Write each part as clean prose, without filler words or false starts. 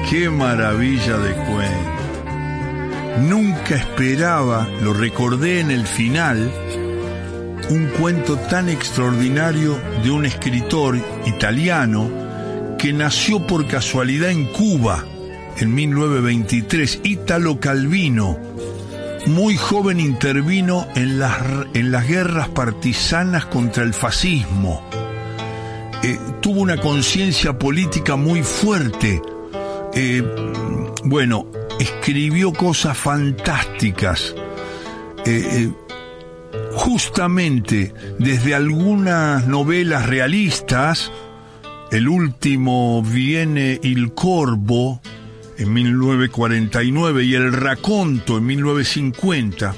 Qué maravilla de cuento. Nunca esperaba, lo recordé en el final, un cuento tan extraordinario de un escritor italiano que nació por casualidad en Cuba en 1923, Italo Calvino. Muy joven intervino en las guerras partisanas contra el fascismo. Tuvo una conciencia política muy fuerte. Escribió cosas fantásticas. Justamente desde algunas novelas realistas, el último viene Il Corvo en 1949 y El Raconto en 1950.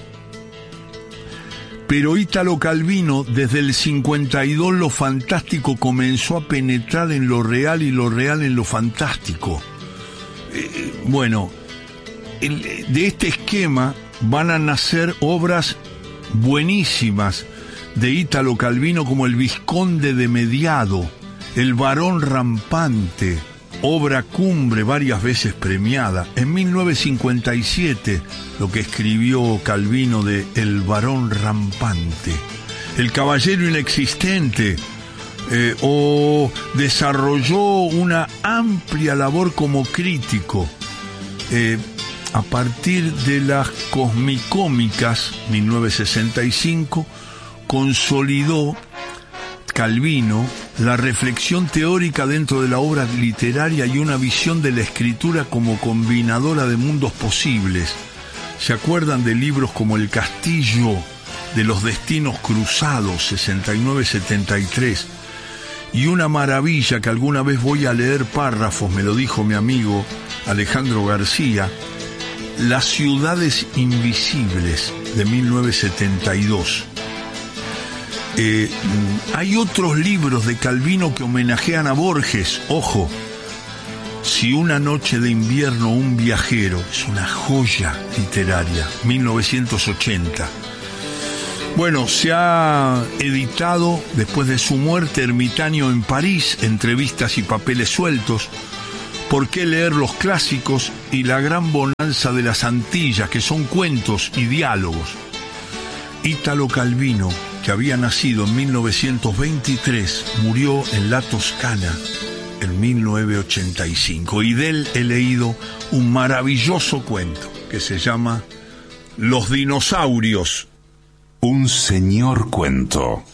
Pero Italo Calvino, desde el 52, lo fantástico comenzó a penetrar en lo real y lo real en lo fantástico. De este esquema van a nacer obras buenísimas de Italo Calvino, como El Vizconde de Mediado, El Varón Rampante, obra cumbre varias veces premiada. En 1957, lo que escribió Calvino de El Varón Rampante, El Caballero Inexistente, desarrolló una amplia labor como crítico. A partir de las Cosmicómicas, 1965, consolidó Calvino la reflexión teórica dentro de la obra literaria y una visión de la escritura como combinadora de mundos posibles. ¿Se acuerdan de libros como El Castillo de los Destinos Cruzados, 69-73? Y una maravilla que alguna vez voy a leer párrafos, me lo dijo mi amigo Alejandro García, Las Ciudades Invisibles, de 1972. Hay otros libros de Calvino que homenajean a Borges. Ojo, Si una noche de invierno un viajero, es una joya literaria, 1980. Se ha editado, después de su muerte, Ermitaño en París, Entrevistas y Papeles Sueltos, ¿Por qué leer los clásicos? Y La gran bonanza de las Antillas, que son cuentos y diálogos. Italo Calvino, que había nacido en 1923, murió en la Toscana en 1985. Y de él he leído un maravilloso cuento que se llama Los dinosaurios. Un señor cuento.